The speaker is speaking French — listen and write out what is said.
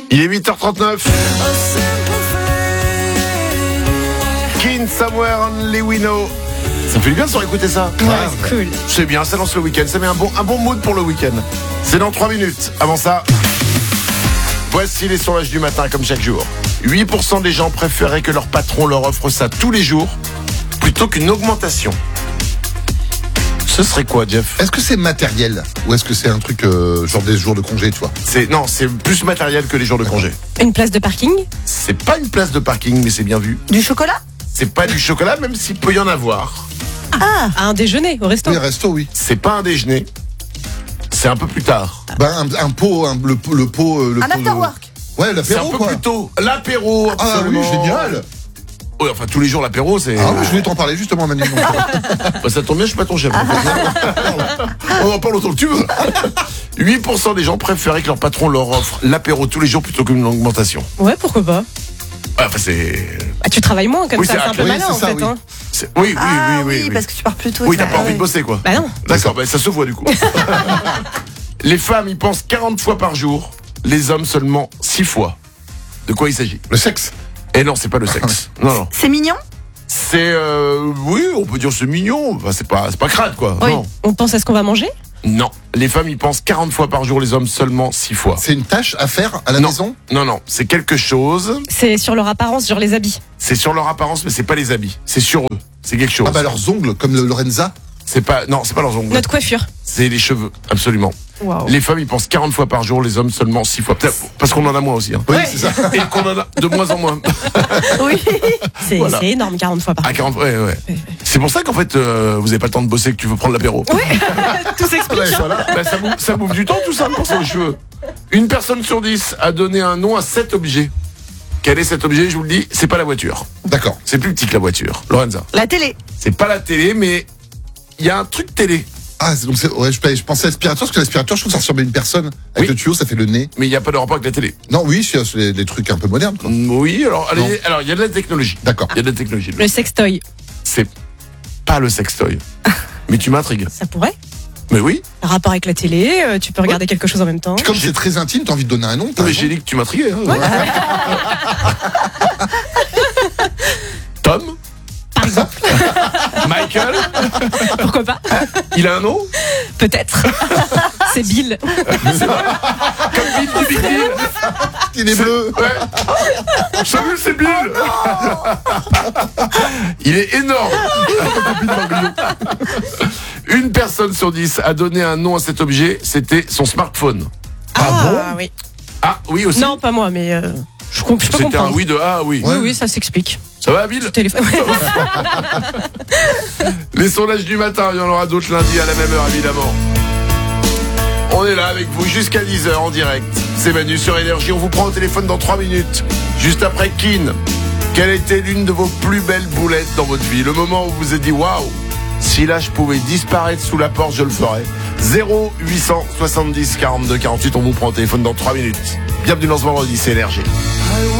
Il est 8h39. Keen Somewhere Only We Know. Ça fait du bien de se réécouter ça. Ouais, c'est cool. C'est bien, ça lance le week-end. Ça met un bon mood pour le week-end. C'est dans 3 minutes. Avant ça, voici les sondages du matin comme chaque jour. 8% des gens préféraient que leur patron leur offre ça tous les jours plutôt qu'une augmentation. Ce serait quoi, Jeff? Est-ce que c'est matériel ou est-ce que c'est un truc genre des jours de congé, tu vois? Non, c'est plus matériel que les jours de congé. Une place de parking? C'est pas une place de parking, mais c'est bien vu. Du chocolat? C'est pas du chocolat, même s'il peut y en avoir. À un déjeuner, au resto? Oui, resto, oui. C'est pas un déjeuner. C'est un peu plus tard. Un pot, le pot. Un afterwork? Ouais, C'est un l'apéro, peu quoi. plus tôt. L'apéro, Ah oui, absolument. génial. Ouais, enfin, tous les jours, l'apéro, c'est... Ah oui, je voulais t'en parler justement, Manu. Bah, ça tombe bien, je suis pas ton chef. On en parle autant que tu veux. 8% des gens préféraient que leur patron leur offre l'apéro tous les jours plutôt qu'une augmentation. Ouais, pourquoi pas? Ouais, enfin, c'est... Ah, tu travailles moins comme Oui, ça, c'est un peu oui, malin c'est en ça, fait. oui. Hein. Oui, Oui, parce que tu pars plus tôt. Oui, ça. t'as pas envie de bosser, quoi. Bah non. D'accord, bah, ça se voit du coup. Les femmes, ils pensent 40 fois par jour. Les hommes, seulement 6 fois. De quoi il s'agit? Le sexe. Et non, c'est pas le sexe. Non. C'est mignon? C'est... oui, on peut dire c'est mignon. Enfin, c'est pas crade, quoi. Oui. Non. On pense à ce qu'on va manger? Non. Les femmes, ils pensent 40 fois par jour. Les hommes, seulement 6 fois. C'est une tâche à faire à la Non. maison. Non. C'est quelque chose. C'est sur leur apparence, genre les habits. C'est sur leur apparence, mais c'est pas les habits. C'est sur eux. C'est quelque chose. Ah bah leurs ongles, comme le Lorenza. C'est pas leurs ongles. Notre coiffure. C'est les cheveux, absolument. Waouh. Les femmes, ils pensent 40 fois par jour, les hommes seulement 6 fois. Peut-être parce qu'on en a moins aussi. Hein. Oui, Ouais. c'est ça. Et qu'on en a de moins en moins. Oui. C'est Voilà. c'est énorme, 40 fois par À 40, ouais. C'est pour ça qu'en fait, vous avez pas le temps de bosser, que tu veux prendre l'apéro. Tout s'explique. Ouais, voilà. Bah, ça bouffe du temps, tout ça, pour les cheveux. Une personne sur 10 a donné un nom à cet objet. Quel est cet objet? Je vous le dis, c'est pas la voiture. D'accord. C'est plus petit que la voiture. Lorenza. La télé? C'est pas la télé, mais il y a un truc télé. Ah, donc ouais, je pensais à l'aspirateur, parce que l'aspirateur, je trouve que ça ressemble à une personne. Avec Oui. le tuyau, ça fait le nez. Mais il n'y a pas de rapport avec la télé. Non, oui, c'est des trucs un peu modernes, quoi. Oui, alors, Non. alors il y a de la technologie. D'accord. Il y a de la technologie. Le sextoy. C'est pas le sextoy. Mais tu m'intrigues. Ça pourrait? Mais oui. Rapport avec la télé, tu peux regarder quelque chose en même temps. Puis comme c'est très intime, t'as envie de donner un nom. t'as Mais raison. j'ai dit que tu m'intriguais. Hein. Tom. Par exemple. Michael. Pourquoi pas? Il a un nom. Peut-être. C'est Bill. Comme Bill du Big Bill. Il est bleu. Ouais. Salut, c'est Bill. Il est énorme. Une personne sur 10 a donné un nom à cet objet. C'était son smartphone. Oui. Ah oui aussi. Non, pas moi, mais je peux C'était un comprendre. oui de ah oui. Oui, oui, ça s'explique. Ça va, Bill? Téléphone. Les sondages du matin, il y en aura d'autres lundi à la même heure, évidemment. On est là avec vous jusqu'à 10h en direct. C'est Manu sur Énergie. On vous prend au téléphone dans 3 minutes. Juste après Keen. Quelle était l'une de vos plus belles boulettes dans votre vie? Le moment où vous vous êtes dit waouh, si là je pouvais disparaître sous la porte, je le ferais. 0870 42 48. On vous prend au téléphone dans 3 minutes. Bienvenue dans ce vendredi, c'est Énergie.